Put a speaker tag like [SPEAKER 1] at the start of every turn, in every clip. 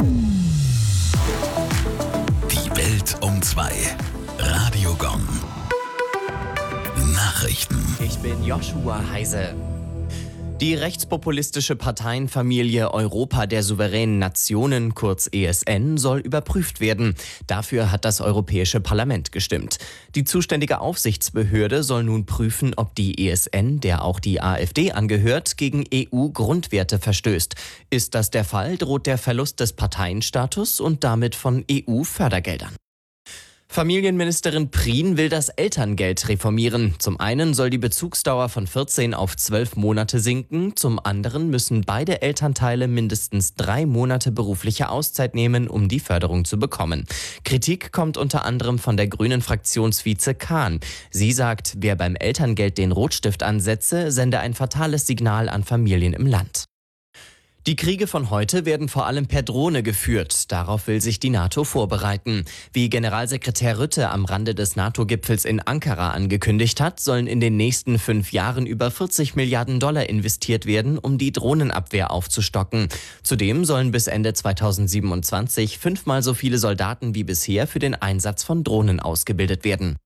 [SPEAKER 1] Die Welt um 2. Radio Gong. Nachrichten.
[SPEAKER 2] Ich bin Joshua Heise. Die rechtspopulistische Parteienfamilie Europa der souveränen Nationen, kurz ESN, soll überprüft werden. Dafür hat das Europäische Parlament gestimmt. Die zuständige Aufsichtsbehörde soll nun prüfen, ob die ESN, der auch die AfD angehört, gegen EU-Grundwerte verstößt. Ist das der Fall, droht der Verlust des Parteienstatus und damit von EU-Fördergeldern. Familienministerin Prien will das Elterngeld reformieren. Zum einen soll die Bezugsdauer von 14 auf 12 Monate sinken. Zum anderen müssen beide Elternteile mindestens 3 Monate berufliche Auszeit nehmen, um die Förderung zu bekommen. Kritik kommt unter anderem von der grünen Fraktionsvize Kahn. Sie sagt, wer beim Elterngeld den Rotstift ansetze, sende ein fatales Signal an Familien im Land. Die Kriege von heute werden vor allem per Drohne geführt. Darauf will sich die NATO vorbereiten. Wie Generalsekretär Rutte am Rande des NATO-Gipfels in Ankara angekündigt hat, sollen in den nächsten 5 Jahren über 40 Milliarden Dollar investiert werden, um die Drohnenabwehr aufzustocken. Zudem sollen bis Ende 2027 5-mal so viele Soldaten wie bisher für den Einsatz von Drohnen ausgebildet werden.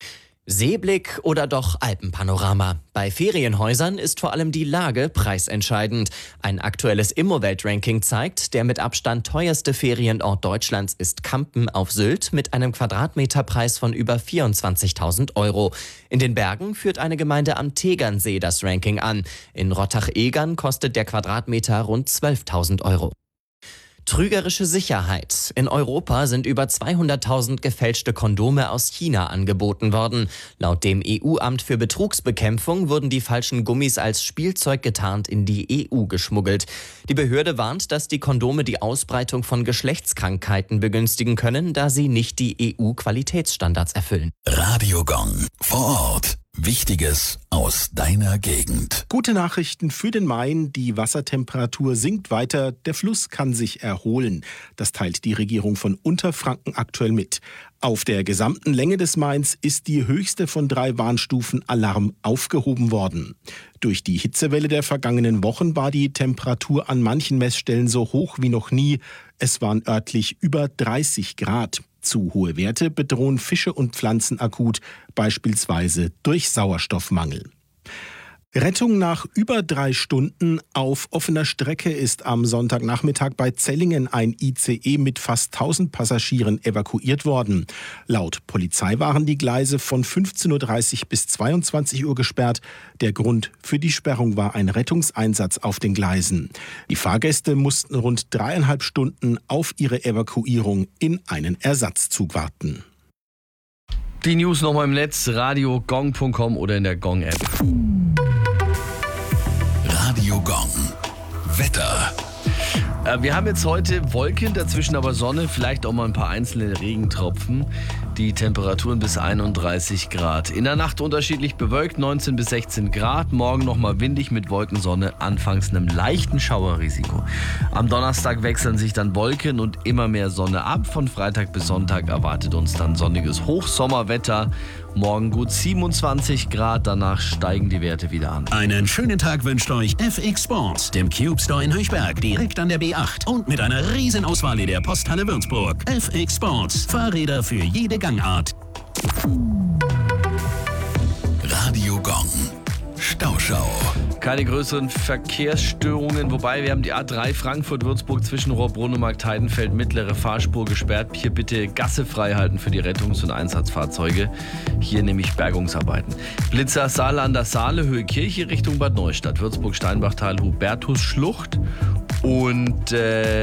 [SPEAKER 2] Seeblick oder doch Alpenpanorama? Bei Ferienhäusern ist vor allem die Lage preisentscheidend. Ein aktuelles Immowelt-Ranking zeigt, der mit Abstand teuerste Ferienort Deutschlands ist Kampen auf Sylt mit einem Quadratmeterpreis von über 24.000 Euro. In den Bergen führt eine Gemeinde am Tegernsee das Ranking an. In Rottach-Egern kostet der Quadratmeter rund 12.000 Euro. Trügerische Sicherheit. In Europa sind über 200.000 gefälschte Kondome aus China angeboten worden. Laut dem EU-Amt für Betrugsbekämpfung wurden die falschen Gummis als Spielzeug getarnt in die EU geschmuggelt. Die Behörde warnt, dass die Kondome die Ausbreitung von Geschlechtskrankheiten begünstigen können, da sie nicht die EU-Qualitätsstandards erfüllen.
[SPEAKER 1] Radio Gong. Vor Ort. Wichtiges aus deiner Gegend.
[SPEAKER 3] Gute Nachrichten für den Main. Die Wassertemperatur sinkt weiter. Der Fluss kann sich erholen. Das teilt die Regierung von Unterfranken aktuell mit. Auf der gesamten Länge des Mains ist die höchste von 3 Warnstufen Alarm aufgehoben worden. Durch die Hitzewelle der vergangenen Wochen war die Temperatur an manchen Messstellen so hoch wie noch nie. Es waren örtlich über 30 Grad. Zu hohe Werte bedrohen Fische und Pflanzen akut, beispielsweise durch Sauerstoffmangel. Rettung nach über 3 Stunden. Auf offener Strecke ist am Sonntagnachmittag bei Zellingen ein ICE mit fast 1000 Passagieren evakuiert worden. Laut Polizei waren die Gleise von 15.30 Uhr bis 22 Uhr gesperrt. Der Grund für die Sperrung war ein Rettungseinsatz auf den Gleisen. Die Fahrgäste mussten rund 3,5 Stunden auf ihre Evakuierung in einen Ersatzzug warten.
[SPEAKER 4] Die News nochmal im Netz, radiogong.com oder in der Gong-App.
[SPEAKER 1] Radio Gong. Wetter.
[SPEAKER 4] Wir haben jetzt heute Wolken, dazwischen aber Sonne, vielleicht auch mal ein paar einzelne Regentropfen. Die Temperaturen bis 31 Grad. In der Nacht unterschiedlich bewölkt, 19 bis 16 Grad. Morgen nochmal windig mit Wolkensonne, anfangs einem leichten Schauerrisiko. Am Donnerstag wechseln sich dann Wolken und immer mehr Sonne ab. Von Freitag bis Sonntag erwartet uns dann sonniges Hochsommerwetter. Morgen gut 27 Grad, danach steigen die Werte wieder an.
[SPEAKER 1] Einen schönen Tag wünscht euch FX Sports, dem Cube Store in Höchberg, direkt an der B8 und mit einer riesen Auswahl in der Posthalle Würzburg. FX Sports, Fahrräder für jede Gangart. Radio Gong. Stauschau.
[SPEAKER 4] Keine größeren Verkehrsstörungen, wobei wir haben die A3 Frankfurt-Würzburg zwischen Rohrbrunn und Marktheidenfeld mittlere Fahrspur gesperrt. Hier bitte Gasse frei halten für die Rettungs- und Einsatzfahrzeuge. Hier nämlich Bergungsarbeiten. Blitzer Saale an der Saale, Höhe Kirche Richtung Bad Neustadt. Würzburg-Steinbachtal, Hubertusschlucht. Und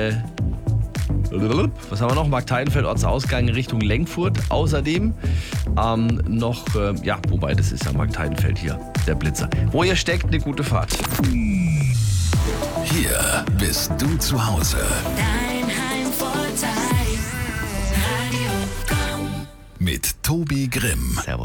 [SPEAKER 4] was haben wir noch? Marktheidenfeld, Ortsausgang Richtung Lenkfurt. Außerdem wobei das ist ja Marktheidenfeld hier, der Blitzer. Wo ihr steckt, eine gute Fahrt.
[SPEAKER 1] Hier bist du zu Hause.
[SPEAKER 5] Dein Heimvorteil. Radio Gong.
[SPEAKER 1] Mit Tobi Grimm.
[SPEAKER 4] Servus.